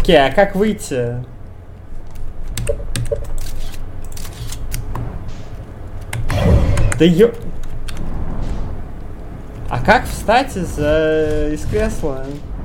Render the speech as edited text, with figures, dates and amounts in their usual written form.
Окей, а как выйти? Да ё... А как встать из кресла?